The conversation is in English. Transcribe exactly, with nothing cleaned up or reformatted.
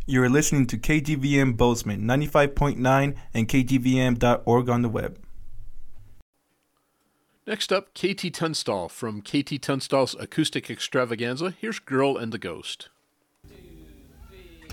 You're listening to K G V M Bozeman ninety-five point nine and K G V M dot org on the web. Next up, K T Tunstall from K T Tunstall's Acoustic Extravaganza. Here's Girl and the Ghost.